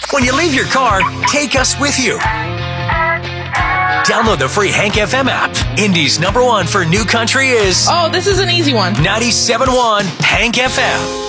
When you leave your car, take us with you. Download the free Hank FM app. Indy's #1 for new country is... Oh, this is an easy one. 97.1 Hank FM.